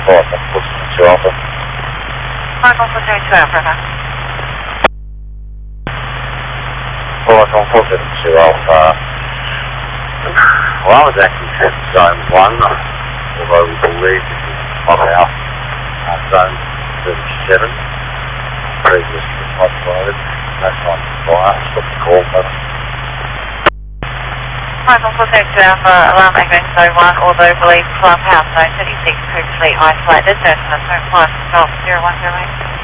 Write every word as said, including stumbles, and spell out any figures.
Alright, I'm pushing two Alpha. Five one four seven two Alpha. Alright, I'm pushing two Alpha. Well, I was actually set zone one, although we believe this is not our uh, zone thirty-seven. Previously populated. No time to fire. Stop the call, but Five one four seven two Alpha, alarm echoing zone one, although believe clubhouse zone thirty-six previously isolated, version of zone five, zero one zero eight.